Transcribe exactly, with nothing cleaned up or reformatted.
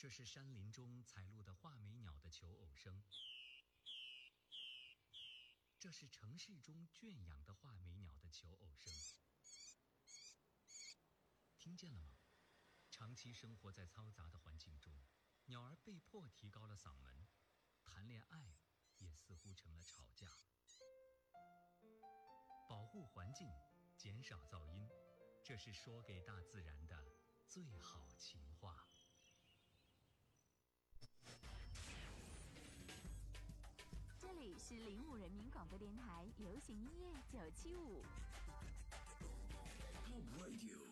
这是山林中采录的画眉鸟的求偶声，这是城市中圈养的画眉鸟的求偶声。听见了吗？长期生活在嘈杂的环境中，鸟儿被迫提高了嗓门，谈恋爱也似乎成了吵架。保护环境，减少噪音，这是说给大自然的最好情话。 这里是零五人民广播电台流行音乐九七五。 Home Radio